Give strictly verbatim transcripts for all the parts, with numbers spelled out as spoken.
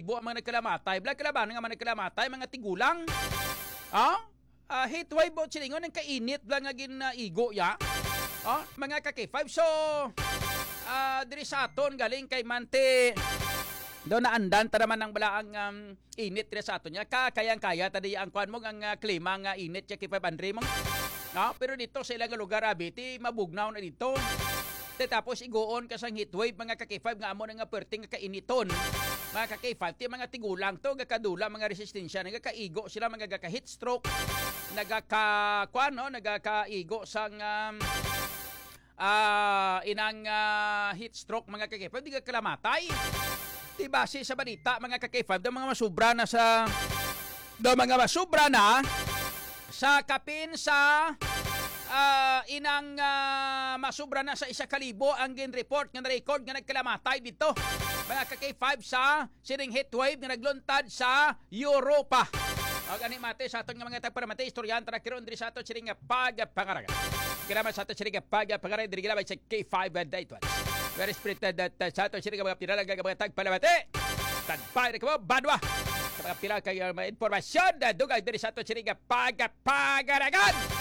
kalibo ang mga nagkalamatay. Blag kalaban nga mga nagkalamatay, mga tigulang. Ah? Uh, heat wave o silingon ng kainit blang nga ginaigo ya. Ah, mga ka K five. So, uh, diri sa aton galing kay Mante. Do na andan ta naman ng balaang um, init diri sa aton niya. Kakayang-kaya tadi ang kuan mo ang uh, klima nga init ya K five Andre mo. Ah, pero dito sa ilang lugar abi ti mabugnaw na dito. Tapos igoon ka sang heatwave mga ka K five nga amo nga perting nga kainiton. Mga ka K five ti mga tigulang to gakadula mga resistensya nagakaigo sila mga gaka heat stroke nagaka kuan no nagakaigo sang um, uh, inang uh, heat stroke mga ka K five di kalamatay. Ti base sa balita mga ka K five daw mga masubra na sa daw mga masubra na sa kapin sa Uh, inang uh, masubra na sa isa kalibo ang gin-report nga na-record nga nagkalamatay dito mga ka K five sa sining heatwave nga nagluntad sa Europa. O gani mate sa aton nga mga tagparamate istoryan tara kiron diri sa aton sining pagpangaraga. Kiraman sa aton sining pagpangaraga diri gilabay sa K five dayton. Very spirited that uh, sa aton sining mga pinalaga mga tagparamate. Tagpay ko badwa. Sa mga pila kay uh, informasyon na dugay diri sa aton sining pagpangaraga.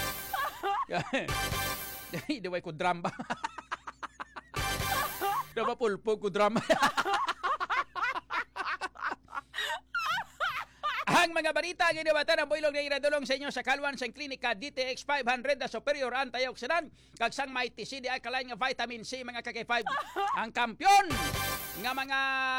Dahil daway ko drama. Dawa pulpo ko drama. Ang mga balita ginawatan ang boylog na iradulong sa inyo sa Kalwan sa klinika D T X five hundred na superior antioxidant kag sang mighty C D alkaline nga vitamin C mga ka K five. Ang kampyon nga mga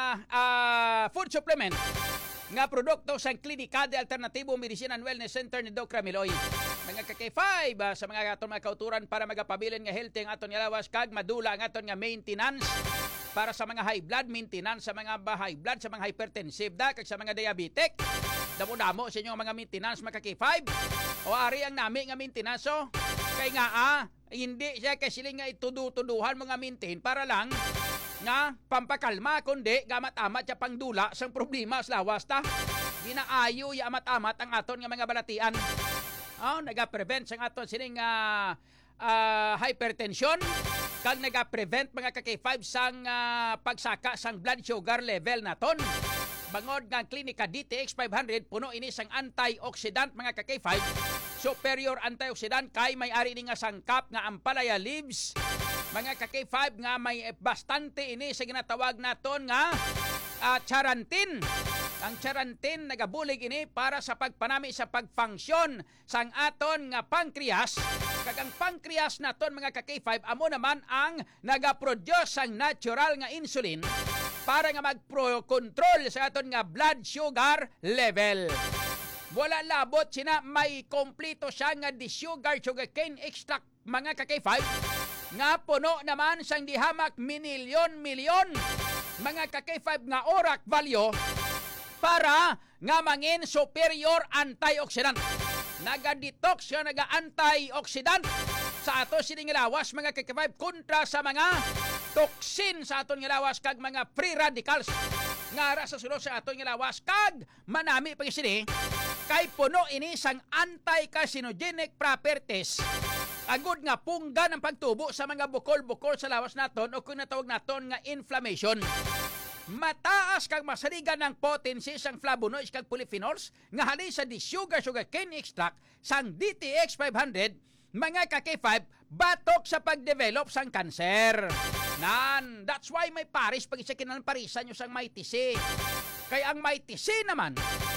uh, food supplement nga produkto sa klinika de alternatibo medicine and wellness center ni Doc Ramiloy. Mga ka K five uh, sa mga aton mga kauturan para magapabilin nga healthy ang aton nga lawas kag madula ang aton nga maintenance para sa mga high blood maintenance sa mga high blood sa mga hypertensive da kag sa mga diabetic. Damo-damo sa inyo mga maintenance mga ka K five. O ari ang nami nga maintenance so kay nga ah hindi siya kasi nga itudu-tuduhan mga maintain para lang nga pampakalma kundi gamat-amat siya pangdula sang problema sa lawas ta. Ginaayo ya amat-amat ang aton nga mga balatian. Oh, naga-prevent sang aton sining uh, uh, hypertension kag naga-prevent mga ka K five sang uh, pagsaka sang blood sugar level naton. Bangod nga klinika D T X five hundred puno ini sang antioxidant mga ka K five. Superior antioxidant kay may ari ni nga sangkap nga ampalaya leaves. Mga ka K five nga may bastante ini sa ginatawag naton nga uh, charantin. Ang charantin nagabulig ini para sa pagpanami sa pagfunksyon sang aton nga pancreas. Kag ang pancreas naton mga ka K five amo naman ang nagaproduce sang natural nga insulin para nga magpro-control sa aton nga blood sugar level. Wala labot sina may kompleto siya nga di-sugar sugarcane extract mga ka K five nga puno naman sang dihamak minilyon-milyon mga ka K five nga orak value para nga mangin superior antioxidant. Naga-detox siya, naga-antioxidant sa ato sining lawas mga ka K five kontra sa mga toxin sa aton nga lawas kag mga free radicals nga ara sa sulod sa aton nga lawas kag manami pag sini kay puno ini sang anti-carcinogenic properties. Agud nga punggan ang pagtubo sa mga bukol-bukol sa lawas naton o kung natawag naton nga inflammation. Mataas kag masaligan ng potency sang flavonoids kag polyphenols nga halin sa di-sugar sugarcane extract sang D T X five hundred mga ka K five batok sa pagdevelop sang kanser. Nan, that's why may paris pag isa kinang parisan nyo sang mighty C. Kay ang mighty C naman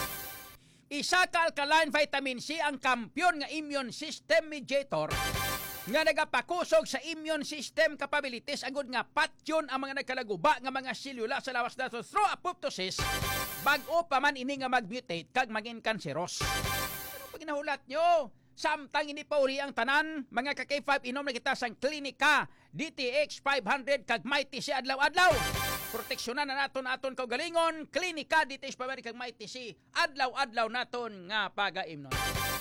isa ka alkaline vitamin C ang kampyon nga immune system mediator nga nagapakusog sa immune system capabilities agud nga patyon ang mga nagkalaguba nga mga selula sa lawas nato through apoptosis bag-o pa man ini nga mag-mutate kag maging kanseros. Ano pag ginahulat nyo? Samtang ini pa uli ang tanan, mga ka K five inom na kita sang klinika D T X five hundred kag mighty C adlaw-adlaw. Proteksyonan na naton aton kaugalingon, klinika D T X five hundred kag mighty C adlaw-adlaw naton nga pagaimnon.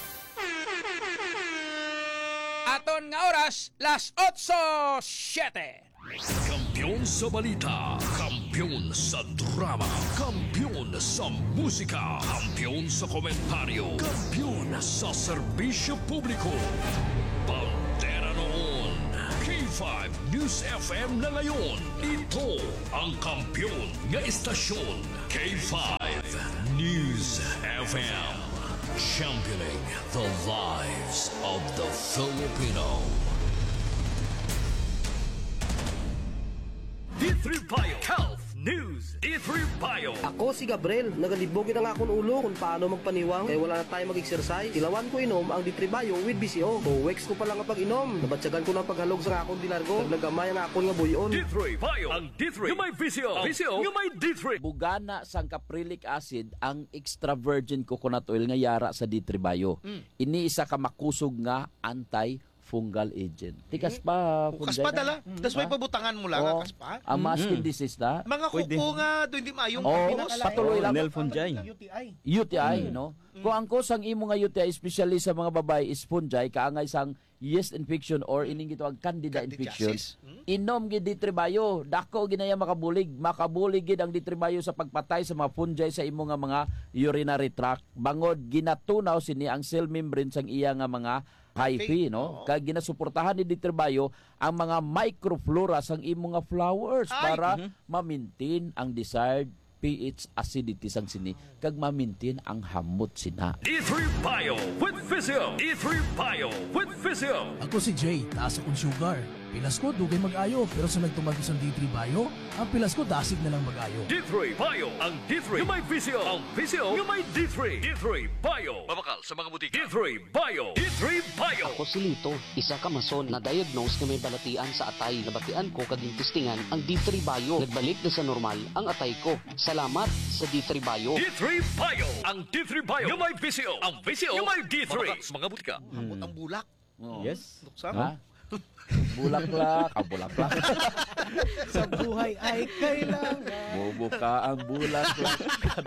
Aton nga oras, las otso siyete. Kampiyon sa balita, kampiyon sa drama, kampiyon sa musika, kampiyon sa komentaryo, kampiyon sa serbisyo publiko. Pantera noon, K five News F M na ngayon. Ito ang kampiyon nga istasyon, K five News F M. Championing the lives of the Filipino. D three Bio Health News. D three Bio. Ako si Gabriel, nagalibogin ang akong ulo kung paano magpaniwang kaya wala na tayo mag-exercise. Tilawan ko inom ang D three Bio with B C O. So, weeks ko pa lang ang pag-inom. Nabatsagan ko ng paghalog sa akong dilargo. Naglagamay ang akong nga buyon. D three Bio. Ang D three. Yung may V C O. V C O. Yung may D three. Bugana sang caprylic acid ang extra virgin coconut oil nga yara sa D three Bio. Mm. Ini isa ka makusog nga anti-fungal agent. Tikas pa. Kukas pa dala. Tapos may pabutangan mo lang, Oh, kas pa. ang mga skin disease na. Mga kuko nga, doon di mayong Oh, pinakala- patuloy lang. Nelfungi. U T I. U T I, no? Kung ang cause ang imo nga U T I, especially sa mga babae, is fungi, kaangay sang yeast infection or ining gitawag candida infection, Candidiasis. inom gid D three Bio. Dako ginaya makabulig. Makabulig gid ang D three Bio sa pagpatay sa mga fungi sa imo nga mga urinary tract. Bangod ginatunaw sini ang cell membrane sang iya nga mga hyphae, no? Kag ginasuportahan ni D three Bio ang mga microflora sang imo nga flowers Ay! para ma-maintain ang desired pH acidity sang sini kag ma-maintain ang hamot sina. D three Bio with Physio. D three Bio with Physio. Ako si Jay, taas akong sugar. Pilas ko, dugay mag-ayo. Pero sa nagtumagos ang D three Bio, ang pilas ko, dasig na lang mag-ayo. D three Bio. Ang D three. Yung may Physio. Ang Physio. Yung may D three. D three Bio. Mabakal sa mga butika. D three Bio. D three Bio. Ako si Lito, isa ka mason na diagnose na may balatian sa atay. Nabatian ko kaging testingan ang D three Bio. Nagbalik na sa normal ang atay ko. Salamat sa D three Bio. D three Bio. Ang D three Bio. Yung may Physio. Ang Physio. Yung may D three. Mabakal sa mga butika. Hamot ang bulak. Yes. Luksa. Ha? Bulaklak, ah, bulaklak. Sa buhay ay kailangan. Bubuka ang bulaklak.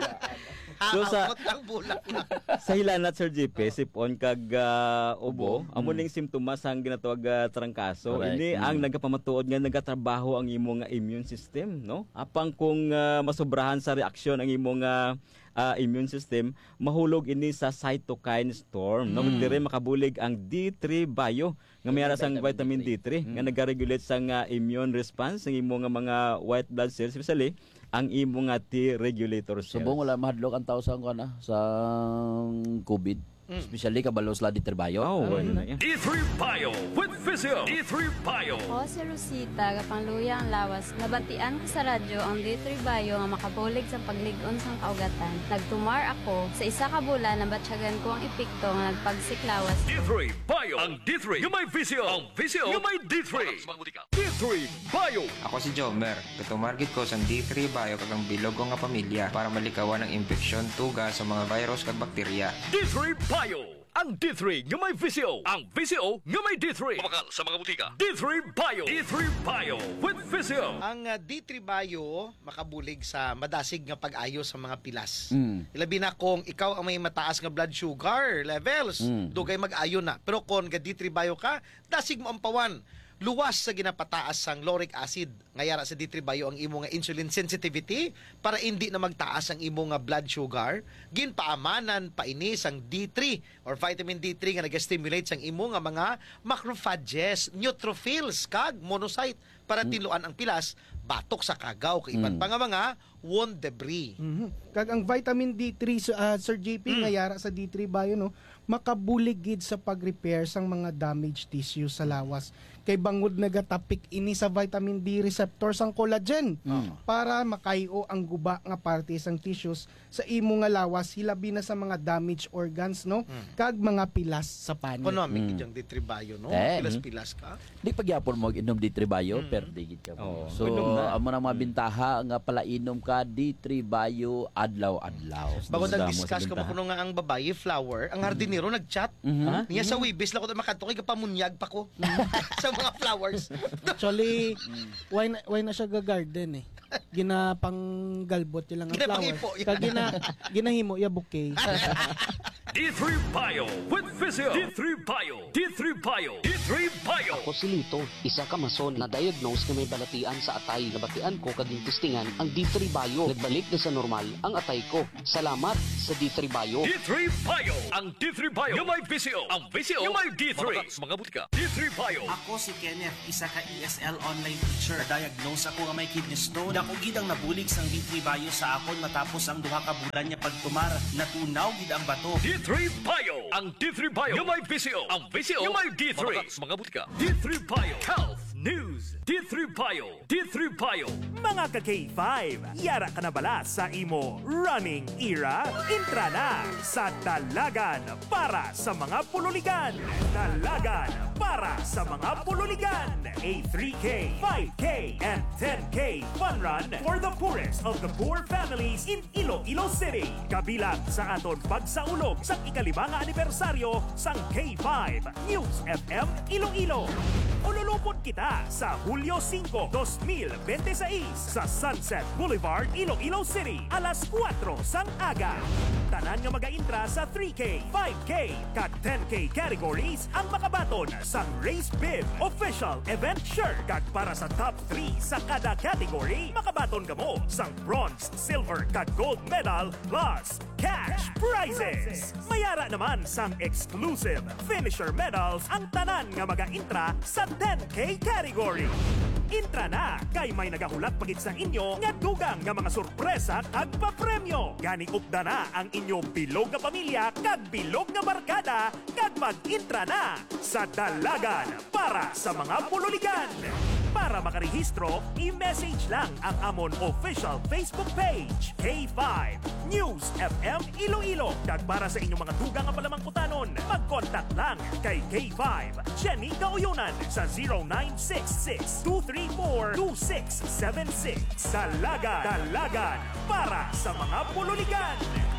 So, sa- Hamot ang bulak. Sa hilanat Sir J P, sipon kag ah, ubo, amo ning simptomas ang ginatawag uh, trangkaso. Correct. Ini Mm. ang nagapamatuod nga nagatrabaho ang imong nga immune system, no? Apang kung ah, masobrahan sa reaksyon ang imong nga ah, immune system, mahulog ini sa cytokine storm. No, dire makabulig ang D three Bio nga mayara sang vitamin D three nga nagaregulate sang ah, immune response ng imong nga mga white blood cells, especially ang imong nga T regulator cells. Subong wala mahadlok ang tao sa kana sa COVID. Especially kabalo sa D three Bio. Oh, wala na yan. D three Bio with Physio. D three Bio. Ako si Rosita, kapangluya ang lawas. Nabatian ko sa radyo ang D three Bio nga makabulig sa pagligon sang kaugatan. Nagtumar ako. Sa isa ka bulan, nabatsyagan ko ang epekto nga nagpagsiklawas. D three Bio. Ang D three. Yung may Physio. Ang Physio. Yung may D three. D three Bio. Ako si Jomer, katumargit ko sa D three Bio kagang bilog ko nga pamilya para malikawan ang infeksyon, tuga sa mga virus kag bakterya. D three Bio. Ang D three nga may Physio. Ang Physio nga may D three. Mabakal sa mga butika. D three Bio. D three Bio with Physio. Ang uh, D three Bio makabulig sa madasig nga pag-ayo sa mga pilas. Mm. Ilabi na kung ikaw ang may mataas nga blood sugar levels, Mm. dugay mag-ayo na. Pero kung ga D three Bio ka, dasig mo ang pawan. Luwas sa ginapataas sang lauric acid. Ngayara sa D three Bio ang imo nga insulin sensitivity para hindi na magtaas ang imo nga blood sugar. Ginpaamanan pa ini sang D three or vitamin D three nga nag-stimulate sang imo nga mga macrophages, neutrophils kag monocyte para tiluan ang pilas batok sa kagaw kay iban pa nga mga wound debris. Mhm. Kag ang vitamin D three sa uh, Sir J P nga yara sa D three Bio, no, makabuligid sa pag-repair sang mga damaged tissue sa lawas. Kay bangod nagatapik ini sa vitamin D receptor sang collagen para makayo ang guba nga parte sang tissues sa imo nga lawas hilabi na sa mga damaged organs, no, kag mga pilas sa panit. Economic mm. D three Bio, no? Eh. Pilas-pilas ka. Di pagyapon mo inom D three Bio, per digit ka mo. Oo. So, Inom na. amo na mga bintaha nga pala inom ka D three Bio adlaw-adlaw. Bago Damo nag-discuss sa ko bintahan. kuno nga ang babae flower, ang hardinero nag-chat. Mhm. Niya sa Wibis lang ko makadto kay kapamunyag pa ko sa mga flowers. Actually, why na, why na siya ga-garden eh. Ginapang galbot yung lang ang Ginapangipo, flower. yeah. Kag gina, ginahimo ya bouquet. D three Bio with Physio. D three Bio. D three Bio. D three Bio. Ako si Lito, isa ka mason na diagnose na may balatian sa atay. Nabatian ko kaging testingan ang D three Bio. Nagbalik na sa normal ang atay ko. Salamat sa sa D three Bio. D three Bio. Ang D three Bio nga may V C O. Ang V C O nga may D three. Mabaka sa mga butika. D three Bio. Ako si Kenneth, isa ka E S L online teacher. Diagnose ako nga may kidney stone. Dako gid ang nabulig sang D three Bio sa akon matapos ang duha ka bulan niya pagtumar. Natunaw gid ang bato. D three Bio. Ang D three Bio nga may V C O. Ang V C O nga may D three. Mabaka sa mga butika. D three Bio. Health News. D three Bio. D three Bio. Mga ka-K five, yara ka na bala sa imo running era? Intra na sa Dalagan para sa mga pululigan. Dalagan para sa mga pululigan. A three K, five K, and ten K fun run for the poorest of the poor families in Iloilo City. Kabilang sa aton pagsaulog sa ikalimang anibersaryo sang K five News F M Iloilo. Ululupot kita sa Hulyo five, twenty twenty-six sa Sunset Boulevard, Iloilo City, alas kuwatro sang aga. Tanan nga mag-intra sa three K, five K, kat ten K categories ang makabaton sa Race Bib Official Event Shirt. Kag para sa top three sa kada category, makabaton ka mo sang bronze, silver, kag gold medal plus cash prizes. Mayara naman sang exclusive finisher medals ang tanan nga mag-intra sa ten K category. Intra na kay may nagahulat pagit sa inyo nga dugang nga mga sorpresa kag papremyo. Gani upda na ang inyong bilog nga pamilya kag bilog nga barkada kag mag-intra na sa Dalagan para sa mga pululigan. Para makarehistro, i-message lang ang amon official Facebook page, K five News F M Iloilo. Kag para sa inyong mga dugang nga palamangkutanon, mag-contact lang kay K five Jenny Kauyonan sa zero nine six six, two three four, two six seven six. Dalagan, Dalagan para sa mga pululigan.